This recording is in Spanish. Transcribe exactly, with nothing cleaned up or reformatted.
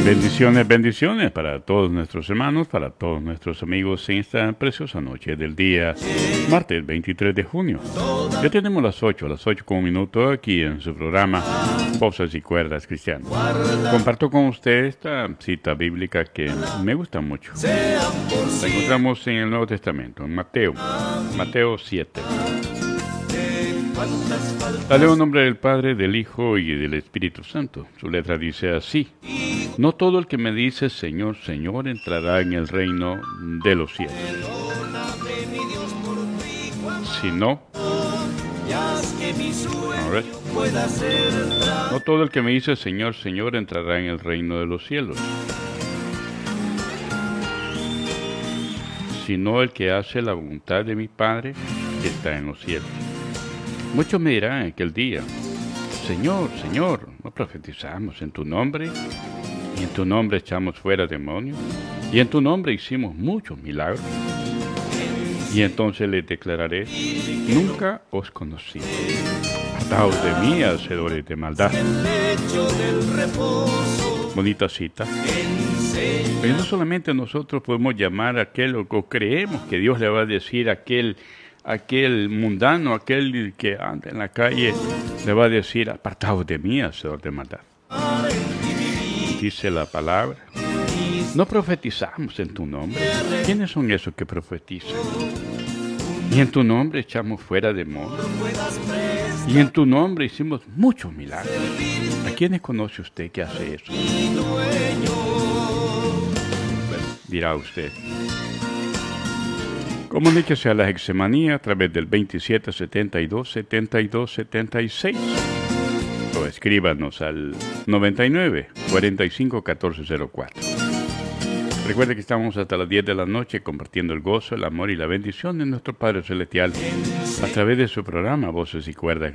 Bendiciones, bendiciones para todos nuestros hermanos, para todos nuestros amigos en esta preciosa noche del día martes veintitrés de junio. Ya tenemos las ocho, las ocho con un minuto aquí en su programa Voces y Cuerdas Cristianas. Comparto con usted esta cita bíblica que me gusta mucho. La encontramos en el Nuevo Testamento, en Mateo, Mateo siete. La leo en nombre del Padre, del Hijo y del Espíritu Santo. Su letra dice así: no todo el que me dice Señor, Señor entrará en el reino de los cielos, sino a ver, no todo el que me dice Señor, Señor entrará en el reino de los cielos, sino el que hace la voluntad de mi Padre que está en los cielos. Muchos me dirán en aquel día: Señor, Señor, ¿no profetizamos en tu nombre? Y en tu nombre echamos fuera demonios, y en tu nombre hicimos muchos milagros. Y entonces les declararé: nunca os conocí. Apartaos de mí, hacedores de maldad. Bonita cita. Pero no solamente nosotros podemos llamar a aquel, o creemos que Dios le va a decir a aquel, aquel mundano, aquel que anda en la calle, le va a decir: apartaos de mí, hacedor de maldad. Dice la palabra: no profetizamos en tu nombre. ¿Quiénes son esos que profetizan? Y en tu nombre echamos fuera demonios, y en tu nombre hicimos muchos milagros. ¿A quiénes conoce usted que hace eso? Bueno, dirá usted. Comuníquese a la Hexemanía a través del veintisiete setenta y dos, setenta y dos, setenta y seis. O escríbanos al noventa y nueve, cuarenta y cinco, catorce cero cuatro. Recuerde que estamos hasta las diez de la noche compartiendo el gozo, el amor y la bendición de nuestro Padre Celestial a través de su programa Voces y Cuerdas